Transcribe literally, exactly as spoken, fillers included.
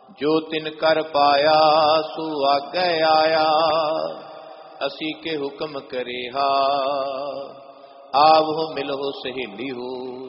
ਜੋ ਤਿਨ ਕਰ ਪਾਇਆ ਸੋ ਆਗੇ ਆਇਆ, ਅਸੀਂ ਕੇ ਹੁਕਮ ਕਰਿਆ। ਆਵੋ ਮਿਲੋ ਸਹੇਲੀ ਹੋ,